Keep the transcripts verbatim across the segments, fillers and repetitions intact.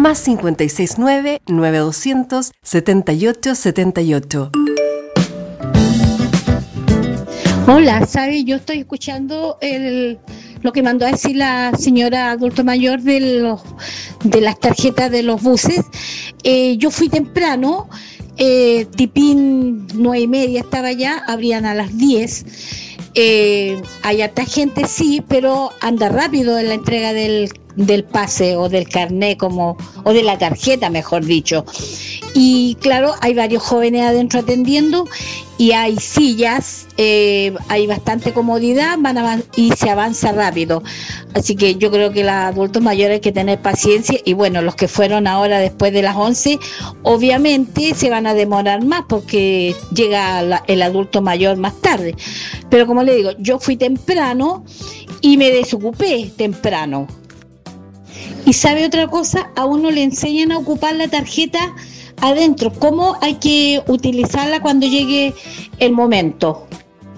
más cincuenta y seis nueve, nueve doscientos, setenta y ocho setenta y ocho. Hola, ¿sabe? Yo estoy escuchando el, lo que mandó a decir la señora adulto mayor de, los, de las tarjetas de los buses. Eh, yo fui temprano, eh, tipín nueve y media estaba allá, abrían a las diez. Eh, hay harta gente, sí, pero anda rápido en la entrega del, del pase o del carné, como, o de la tarjeta, mejor dicho. Y claro, hay varios jóvenes adentro atendiendo y hay sillas, eh, hay bastante comodidad, van a, y se avanza rápido. Así que yo creo que los adultos mayores hay que tener paciencia, y bueno, los que fueron ahora después de las once, obviamente se van a demorar más porque llega la, el adulto mayor más tarde. Pero como le digo, yo fui temprano y me desocupé temprano. Y sabe otra cosa, a uno le enseñan a ocupar la tarjeta adentro, cómo hay que utilizarla cuando llegue el momento.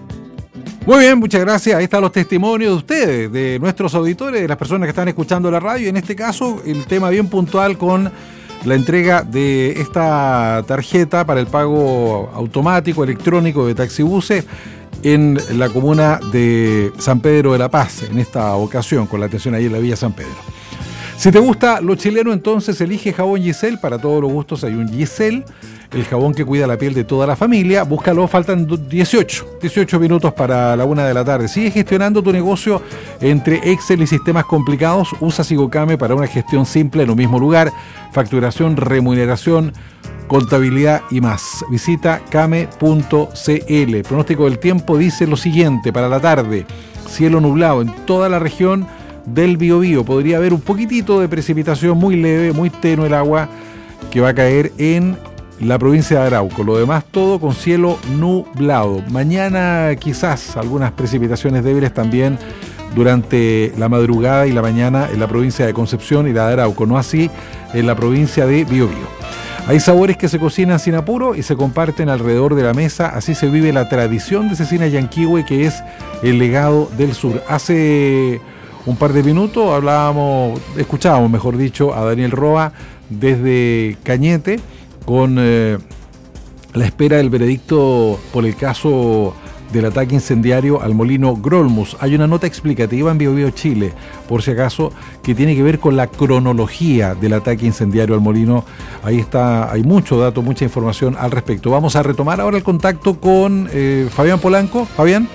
Muy bien, muchas gracias. Ahí están los testimonios de ustedes, de nuestros auditores, de las personas que están escuchando la radio. En este caso, el tema bien puntual con la entrega de esta tarjeta para el pago automático, electrónico de taxibuses en la comuna de San Pedro de la Paz, en esta ocasión, con la atención ahí en la Villa San Pedro. Si te gusta lo chileno, entonces elige jabón Giselle. Para todos los gustos hay un Giselle, el jabón que cuida la piel de toda la familia. Búscalo, faltan dieciocho minutos para la una de la tarde. Sigue gestionando tu negocio entre Excel y sistemas complicados. Usa Sigocame para una gestión simple en un mismo lugar. Facturación, remuneración, contabilidad y más. Visita came punto c l. El pronóstico del tiempo dice lo siguiente: para la tarde, cielo nublado en toda la región del Biobío. Podría haber un poquitito de precipitación muy leve, muy tenue el agua que va a caer en la provincia de Arauco. Lo demás todo con cielo nublado. Mañana quizás algunas precipitaciones débiles también durante la madrugada y la mañana en la provincia de Concepción y la de Arauco, no así en la provincia de Biobío. Hay sabores que se cocinan sin apuro y se comparten alrededor de la mesa. Así se vive la tradición de Cecina Yanquihue, que es el legado del sur. Hace un par de minutos hablábamos, escuchábamos, mejor dicho, a Daniel Roa desde Cañete con eh, la espera del veredicto por el caso del ataque incendiario al molino Grolmus. Hay una nota explicativa en Biobío Chile, por si acaso, que tiene que ver con la cronología del ataque incendiario al molino. Ahí está, hay mucho dato, mucha información al respecto. Vamos a retomar ahora el contacto con eh, Fabián Polanco. Fabián.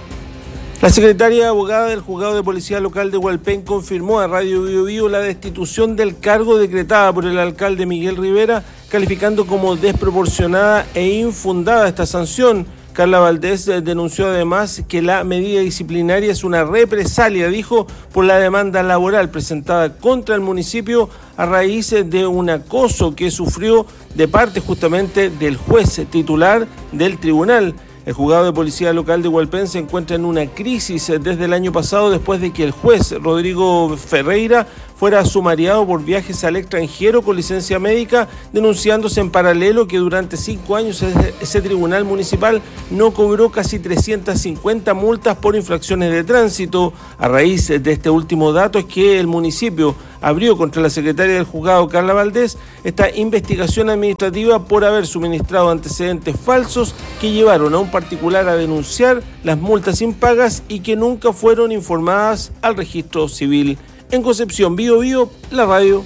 La secretaria abogada del Juzgado de Policía Local de Hualpén confirmó a Radio Biobío la destitución del cargo decretada por el alcalde Miguel Rivera, calificando como desproporcionada e infundada esta sanción. Carla Valdés denunció además que la medida disciplinaria es una represalia, dijo, por la demanda laboral presentada contra el municipio a raíz de un acoso que sufrió de parte justamente del juez titular del tribunal. El juzgado de policía local de Hualpén se encuentra en una crisis desde el año pasado después de que el juez Rodrigo Ferreira fuera sumariado por viajes al extranjero con licencia médica, denunciándose en paralelo que durante cinco años ese, ese tribunal municipal no cobró casi trescientas cincuenta multas por infracciones de tránsito. A raíz de este último dato es que el municipio abrió contra la secretaria del juzgado, Carla Valdés, esta investigación administrativa por haber suministrado antecedentes falsos que llevaron a un particular a denunciar las multas impagas y que nunca fueron informadas al registro civil. En Concepción, Biobío, la radio.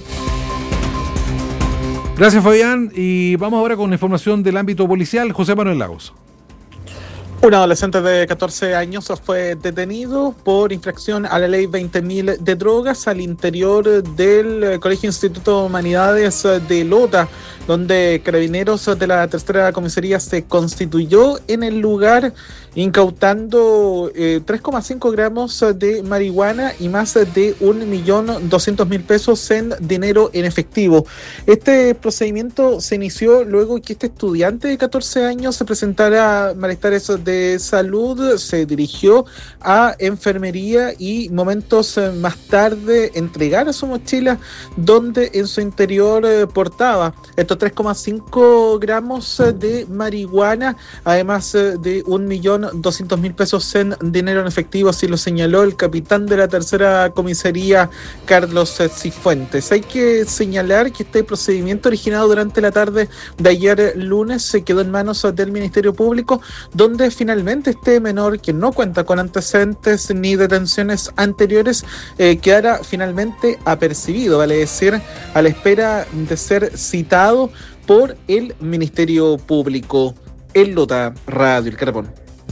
Gracias, Fabián. Y vamos ahora con la información del ámbito policial. José Manuel Lagos. Un adolescente de catorce años fue detenido por infracción a la ley veinte mil de drogas al interior del Colegio Instituto de Humanidades de Lota, donde Carabineros de la tercera comisaría se constituyó en el lugar, incautando eh, tres coma cinco gramos de marihuana y más de un millón doscientos mil pesos en dinero en efectivo. Este procedimiento se inició luego que este estudiante de catorce años se presentara malestares de de salud, se dirigió a enfermería y momentos más tarde entregar su mochila donde en su interior eh, portaba estos tres coma cinco gramos de marihuana, además eh, de un millón doscientos mil pesos en dinero en efectivo, así lo señaló el capitán de la tercera comisaría, Carlos Cifuentes. Hay que señalar que este procedimiento originado durante la tarde de ayer lunes se quedó en manos del Ministerio Público, donde finalmente este menor, que no cuenta con antecedentes ni detenciones anteriores, eh, quedara finalmente apercibido, vale decir, a la espera de ser citado por el Ministerio Público. El Lota Radio El Carapón.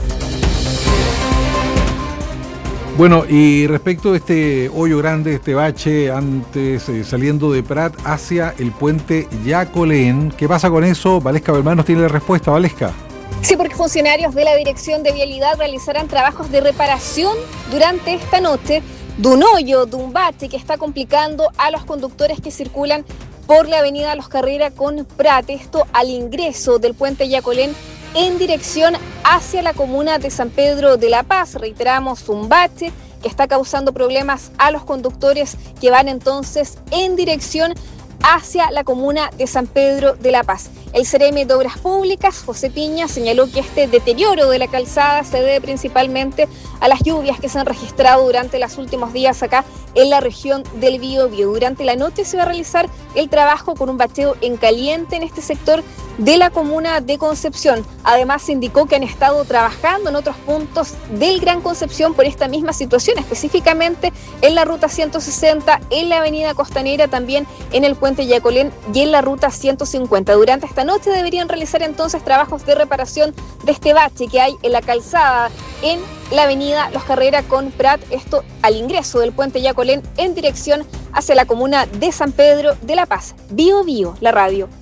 Bueno, y respecto a este hoyo grande, este bache antes eh, saliendo de Prat hacia el puente Yacolén, ¿qué pasa con eso? Valesca Belmán nos tiene la respuesta. Valesca. Sí, porque funcionarios de la Dirección de Vialidad realizarán trabajos de reparación durante esta noche de un hoyo, de un bache que está complicando a los conductores que circulan por la avenida Los Carrera con Prat, esto al ingreso del puente Yacolén en dirección hacia la comuna de San Pedro de la Paz. Reiteramos, un bache que está causando problemas a los conductores que van entonces en dirección hacia la comuna de San Pedro de la Paz. El C R M de Obras Públicas, José Piña, señaló que este deterioro de la calzada se debe principalmente a las lluvias que se han registrado durante los últimos días acá en la región del Biobío. Durante la noche se va a realizar el trabajo con un bacheo en caliente en este sector de la comuna de Concepción. Además, se indicó que han estado trabajando en otros puntos del Gran Concepción por esta misma situación, específicamente en la ruta ciento sesenta, en la avenida Costanera, también en el puente Yacolén y en la ruta ciento cincuenta. Durante esta noche deberían realizar entonces trabajos de reparación de este bache que hay en la calzada en la avenida Los Carrera con Prat, esto al ingreso del puente Yacolén en dirección hacia la comuna de San Pedro de la Paz. Bio Bio, la radio.